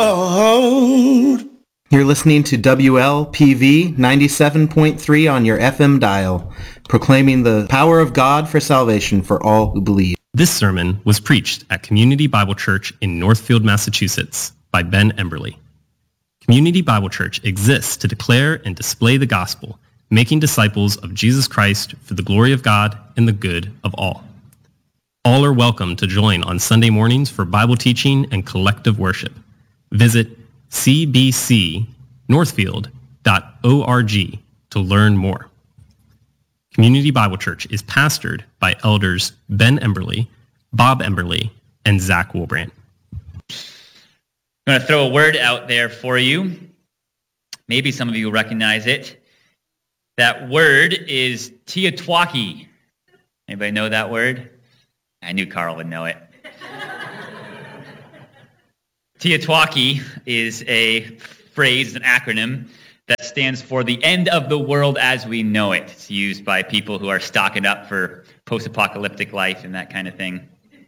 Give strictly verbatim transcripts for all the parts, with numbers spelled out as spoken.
Lord. You're listening to W L P V ninety-seven point three on your F M dial, proclaiming the power of God for salvation for all who believe. This sermon was preached at Community Bible Church in Northfield, Massachusetts by Ben Emberley. Community Bible Church exists to declare and display the gospel, making disciples of Jesus Christ for the glory of God and the good of all. All are welcome to join on Sunday mornings for Bible teaching and collective worship. Visit c b c northfield dot org to learn more. Community Bible Church is pastored by elders Ben Emberley, Bob Emberley, and Zach Wilbrandt. I'm going to throw a word out there for you. Maybe some of you will recognize it. That word is Tiatwaki. Anybody know that word? I knew Carl would know it. Tiatwaki is a phrase, an acronym, that stands for the end of the world as we know it. It's used by people who are stocking up for post-apocalyptic life and that kind of thing.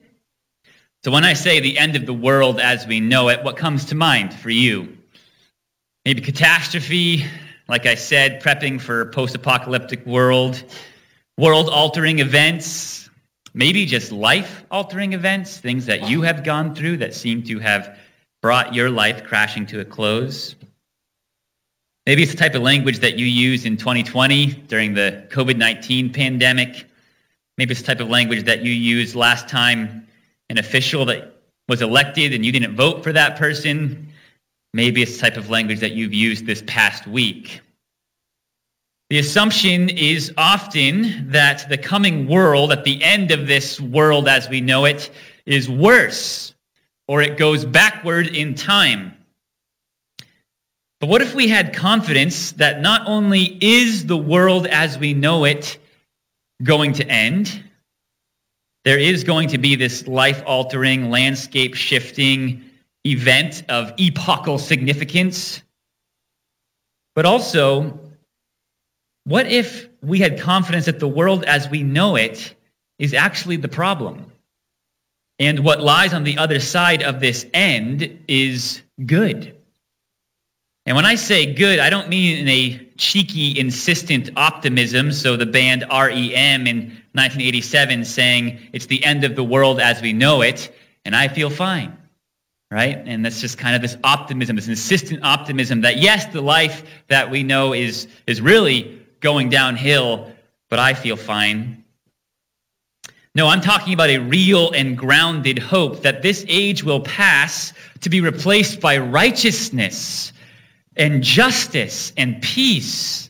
So when I say the end of the world as we know it, what comes to mind for you? Maybe catastrophe, like I said, prepping for post-apocalyptic world, world-altering events, maybe just life-altering events, things that you have gone through that seem to have brought your life crashing to a close. Maybe it's the type of language that you used in twenty twenty during the covid nineteen pandemic. Maybe it's the type of language that you used last time an official that was elected and you didn't vote for that person. Maybe it's the type of language that you've used this past week. The assumption is often that the coming world, at the end of this world as we know it, is worse, or it goes backward in time. But what if we had confidence that not only is the world as we know it going to end, there is going to be this life-altering, landscape-shifting event of epochal significance, but also, what if we had confidence that the world as we know it is actually the problem? And what lies on the other side of this end is good. And when I say good, I don't mean in a cheeky, insistent optimism, so the band R E M in nineteen eighty-seven saying it's the end of the world as we know it, and I feel fine, right? And that's just kind of this optimism, this insistent optimism that yes, the life that we know is, is really going downhill, but I feel fine. No, I'm talking about a real and grounded hope that this age will pass to be replaced by righteousness and justice and peace.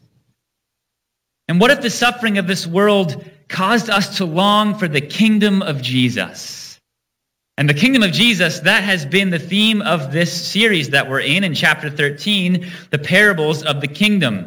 And what if the suffering of this world caused us to long for the kingdom of Jesus? And the kingdom of Jesus, that has been the theme of this series that we're in, in chapter thirteen, the parables of the kingdom.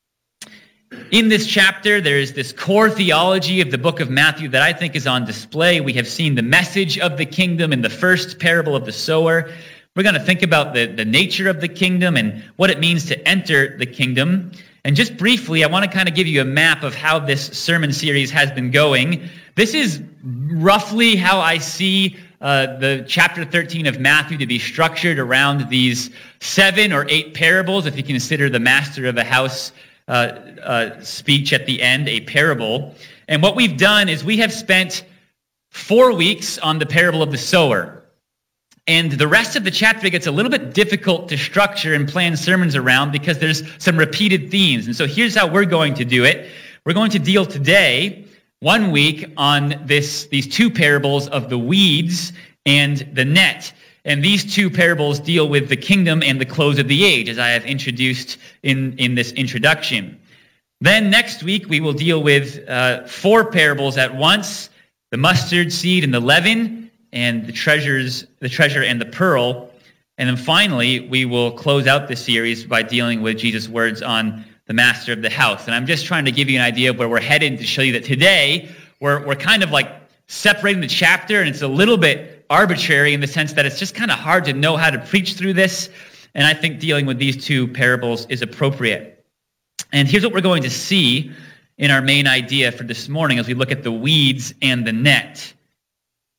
In this chapter, there is this core theology of the book of Matthew that I think is on display. We have seen the message of the kingdom in the first parable of the sower. We're going to think about the, the nature of the kingdom and what it means to enter the kingdom. And just briefly, I want to kind of give you a map of how this sermon series has been going. This is roughly how I see uh, the chapter thirteen of Matthew to be structured around these seven or eight parables, if you consider the master of the house Uh, uh, speech at the end, a parable. And what we've done is we have spent four weeks on the parable of the sower. And the rest of the chapter gets a little bit difficult to structure and plan sermons around because there's some repeated themes. And so here's how we're going to do it. We're going to deal today, one week, on this these two parables of the weeds and the net. And these two parables deal with the kingdom and the close of the age, as I have introduced in, in this introduction. Then next week, we will deal with uh, four parables at once, the mustard seed and the leaven, and the treasures, the treasure and the pearl. And then finally, we will close out the series by dealing with Jesus' words on the master of the house. And I'm just trying to give you an idea of where we're headed to show you that today, we're, we're kind of like separating the chapter, and it's a little bit arbitrary in the sense that it's just kind of hard to know how to preach through this, and I think dealing with these two parables is appropriate. And here's what we're going to see in our main idea for this morning as we look at the weeds and the net.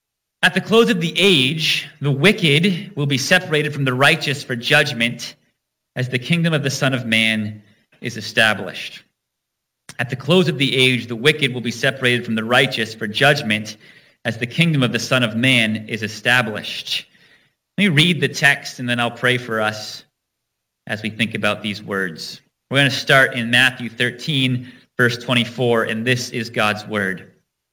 At the close of the age, the wicked will be separated from the righteous for judgment as the kingdom of the Son of Man is established. At the close of the age, the wicked will be separated from the righteous for judgment as the kingdom of the Son of Man is established. Let me read the text and then I'll pray for us as we think about these words. We're going to start in Matthew thirteen, verse twenty-four, and this is God's word.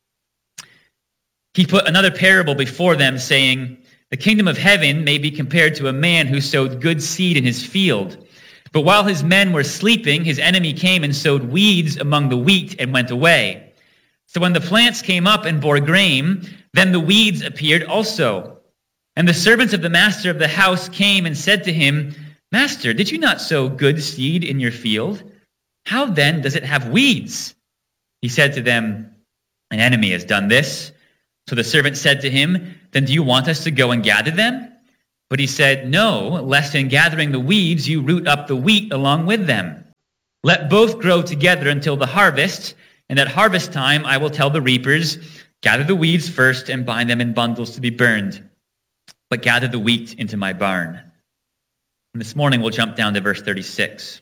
He put another parable before them, saying, "The kingdom of heaven may be compared to a man who sowed good seed in his field. But while his men were sleeping, his enemy came and sowed weeds among the wheat and went away. So when the plants came up and bore grain, then the weeds appeared also. And the servants of the master of the house came and said to him, 'Master, did you not sow good seed in your field? How then does it have weeds?' He said to them, 'An enemy has done this.' So the servant said to him, 'Then do you want us to go and gather them?' But he said, 'No, lest in gathering the weeds you root up the wheat along with them. Let both grow together until the harvest, and at harvest time I will tell the reapers, gather the weeds first and bind them in bundles to be burned, but gather the wheat into my barn.'" And this morning we'll jump down to verse thirty-six.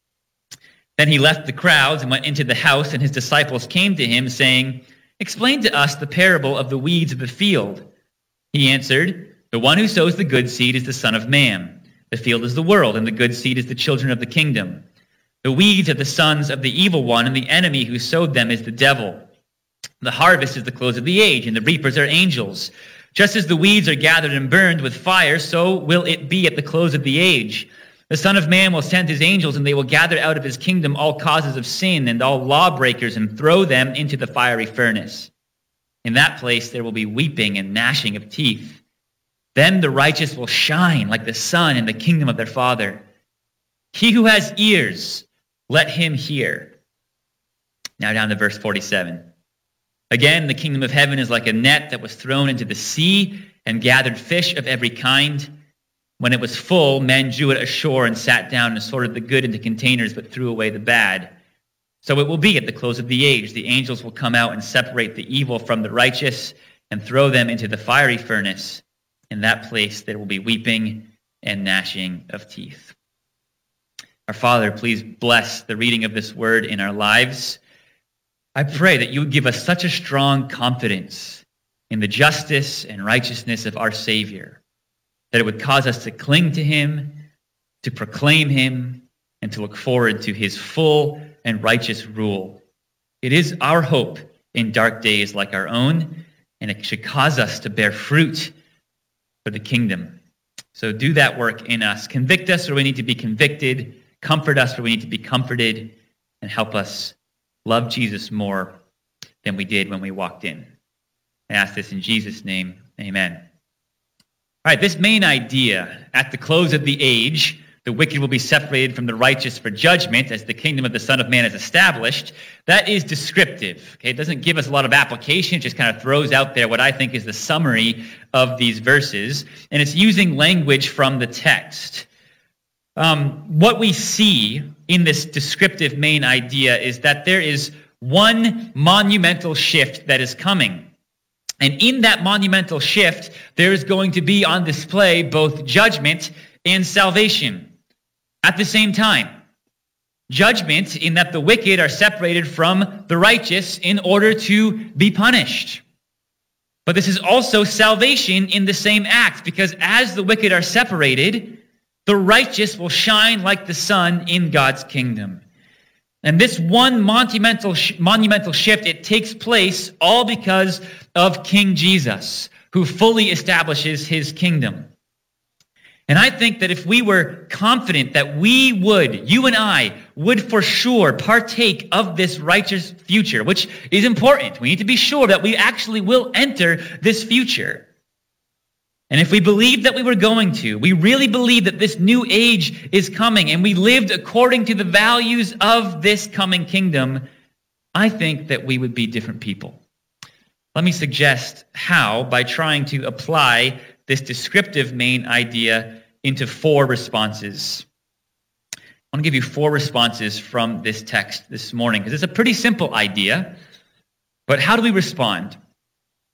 "Then he left the crowds and went into the house, and his disciples came to him, saying, 'Explain to us the parable of the weeds of the field.' He answered, 'The one who sows the good seed is the Son of Man. The field is the world, and the good seed is the children of the kingdom. The weeds are the sons of the evil one, and the enemy who sowed them is the devil. The harvest is the close of the age, and the reapers are angels. Just as the weeds are gathered and burned with fire, so will it be at the close of the age. The Son of Man will send his angels, and they will gather out of his kingdom all causes of sin and all lawbreakers and throw them into the fiery furnace. In that place there will be weeping and gnashing of teeth. Then the righteous will shine like the sun in the kingdom of their Father. He who has ears, let him hear." Now down to verse forty-seven. "Again, the kingdom of heaven is like a net that was thrown into the sea and gathered fish of every kind. When it was full, men drew it ashore and sat down and sorted the good into containers, but threw away the bad. So it will be at the close of the age. The angels will come out and separate the evil from the righteous and throw them into the fiery furnace. In that place there will be weeping and gnashing of teeth." Our Father, please bless the reading of this word in our lives. I pray that you would give us such a strong confidence in the justice and righteousness of our Savior, that it would cause us to cling to him, to proclaim him, and to look forward to his full and righteous rule. It is our hope in dark days like our own, and it should cause us to bear fruit for the kingdom. So do that work in us. Convict us where we need to be convicted. Comfort us where we need to be comforted. And help us love Jesus more than we did when we walked in. I ask this in Jesus' name. Amen. All right, this main idea, at the close of the age, the wicked will be separated from the righteous for judgment as the kingdom of the Son of Man is established. That is descriptive. Okay, it doesn't give us a lot of application. It just kind of throws out there what I think is the summary of these verses. And it's using language from the text. Um, what we see in this descriptive main idea is that there is one monumental shift that is coming. And in that monumental shift, there is going to be on display both judgment and salvation at the same time. Judgment in that the wicked are separated from the righteous in order to be punished. But this is also salvation in the same act, because as the wicked are separated, the righteous will shine like the sun in God's kingdom. And this one monumental monumental shift, it takes place all because of King Jesus, who fully establishes his kingdom. And I think that if we were confident that we would, you and I, would for sure partake of this righteous future, which is important. We need to be sure that we actually will enter this future. And if we believed that we were going to, we really believe that this new age is coming, and we lived according to the values of this coming kingdom, I think that we would be different people. Let me suggest how, by trying to apply this descriptive main idea into four responses. I want to give you four responses from this text this morning, because it's a pretty simple idea, but how do we respond?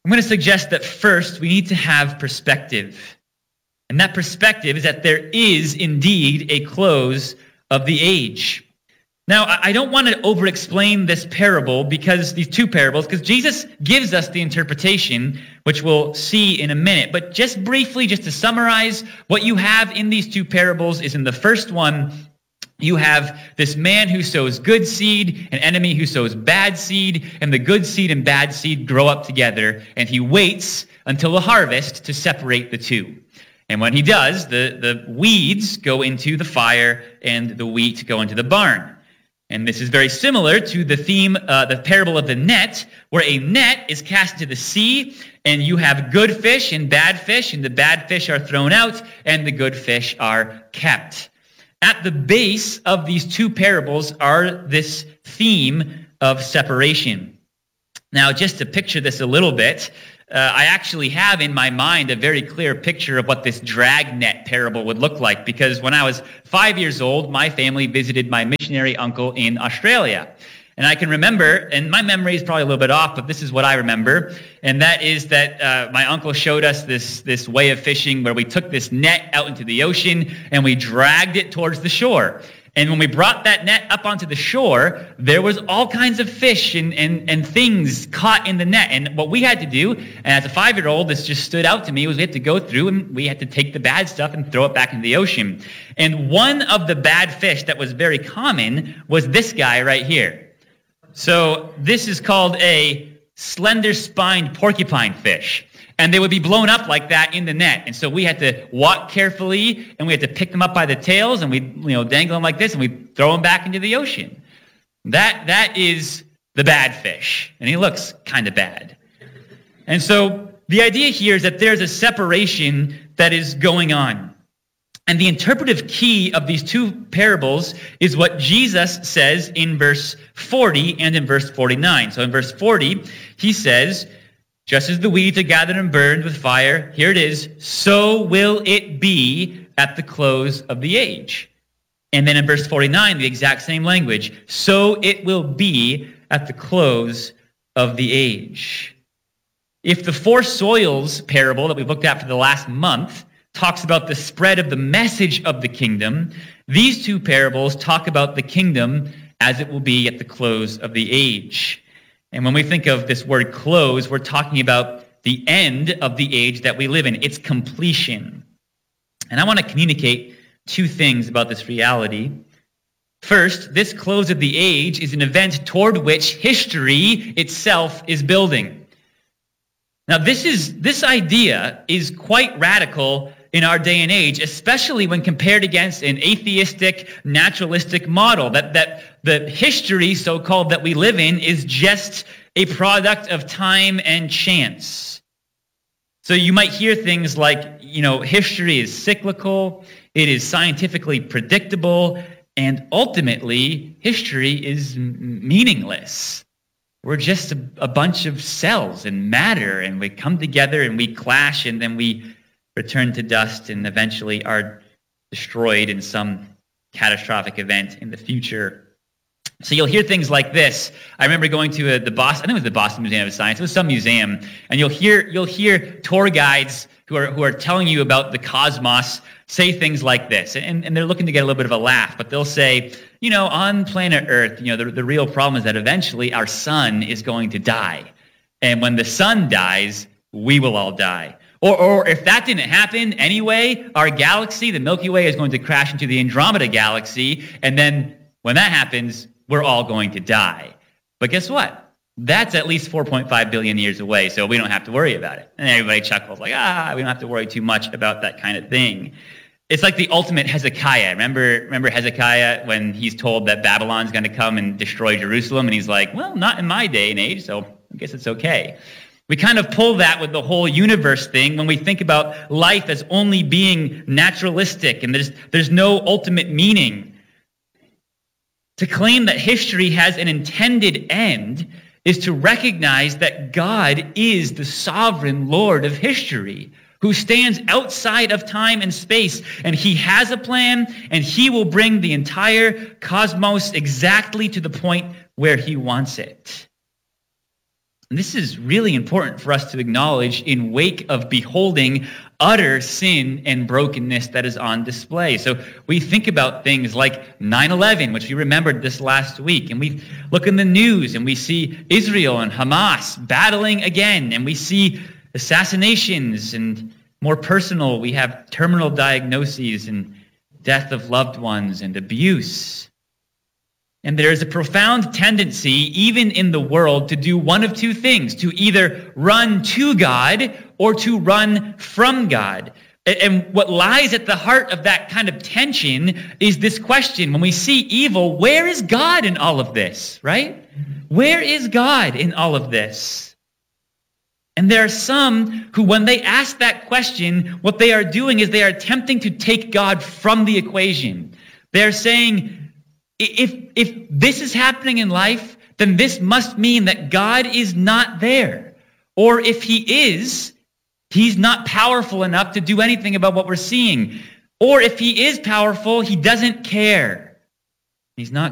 I'm going to suggest that first we need to have perspective. And that perspective is that there is indeed a close of the age. Now, I don't want to over-explain this parable, because these two parables, because Jesus gives us the interpretation, which we'll see in a minute. But just briefly, just to summarize, what you have in these two parables is in the first one, you have this man who sows good seed, an enemy who sows bad seed, and the good seed and bad seed grow up together, and he waits until the harvest to separate the two. And when he does, the, the weeds go into the fire and the wheat go into the barn. And this is very similar to the theme, uh, the parable of the net, where a net is cast into the sea, and you have good fish and bad fish, and the bad fish are thrown out, and the good fish are kept. At the base of these two parables are this theme of separation. Now, just to picture this a little bit, Uh, I actually have in my mind a very clear picture of what this dragnet parable would look like, because when I was five years old, my family visited my missionary uncle in Australia. And I can remember, and my memory is probably a little bit off, but this is what I remember, and that is that uh, my uncle showed us this, this way of fishing where we took this net out into the ocean and we dragged it towards the shore. And when we brought that net up onto the shore, there was all kinds of fish and, and, and things caught in the net. And what we had to do, and as a five-year-old, this just stood out to me, was we had to go through and we had to take the bad stuff and throw it back into the ocean. And one of the bad fish that was very common was this guy right here. So this is called a slender-spined porcupine fish. And they would be blown up like that in the net. And so we had to walk carefully, and we had to pick them up by the tails, and we'd, you know, dangle them like this, and we'd throw them back into the ocean. That That is the bad fish. And he looks kind of bad. And so the idea here is that there's a separation that is going on. And the interpretive key of these two parables is what Jesus says in verse forty and in verse forty-nine. So in verse forty, he says, "Just as the weeds are gathered and burned with fire," here it is, "so will it be at the close of the age." And then in verse forty-nine, the exact same language, "so it will be at the close of the age." If the four soils parable that we've looked at for the last month talks about the spread of the message of the kingdom, these two parables talk about the kingdom as it will be at the close of the age. And when we think of this word close, we're talking about the end of the age that we live in, its completion. And I want to communicate two things about this reality. First, this close of the age is an event toward which history itself is building. Now, this is this idea is quite radical in our day and age, especially when compared against an atheistic, naturalistic model, that, that the history, so-called, that we live in is just a product of time and chance. So you might hear things like, you know, history is cyclical, it is scientifically predictable, and ultimately, history is m- meaningless. We're just a, a bunch of cells and matter, and we come together and we clash, and then we return to dust and eventually are destroyed in some catastrophic event in the future. So you'll hear things like this. I remember going to a, the Boston, I think it was the Boston Museum of Science. It was some museum, and you'll hear you'll hear tour guides who are who are telling you about the cosmos say things like this, and, and they're looking to get a little bit of a laugh, but they'll say, you know, on planet Earth, you know, the, the real problem is that eventually our sun is going to die, and when the sun dies, we will all die. Or, or if that didn't happen anyway, our galaxy, the Milky Way, is going to crash into the Andromeda galaxy, and then when that happens, we're all going to die. But guess what? That's at least four point five billion years away, so we don't have to worry about it. And everybody chuckles like, ah, we don't have to worry too much about that kind of thing. It's like the ultimate Hezekiah. Remember, remember Hezekiah when he's told that Babylon's going to come and destroy Jerusalem, and he's like, well, not in my day and age, so I guess it's okay. We kind of pull that with the whole universe thing when we think about life as only being naturalistic and there's there's no ultimate meaning. To claim that history has an intended end is to recognize that God is the sovereign Lord of history, who stands outside of time and space, and he has a plan, and he will bring the entire cosmos exactly to the point where he wants it. And this is really important for us to acknowledge in wake of beholding utter sin and brokenness that is on display. So we think about things like nine eleven, which we remembered this last week, and we look in the news and we see Israel and Hamas battling again, and we see assassinations, and more personal, we have terminal diagnoses and death of loved ones and abuse. And there is a profound tendency, even in the world, to do one of two things, to either run to God or to run from God. And what lies at the heart of that kind of tension is this question. When we see evil, where is God in all of this, right? Where is God in all of this? And there are some who, when they ask that question, what they are doing is they are attempting to take God from the equation. They're saying, If, if this is happening in life, then this must mean that God is not there. Or if he is, he's not powerful enough to do anything about what we're seeing. Or if he is powerful, he doesn't care. He's not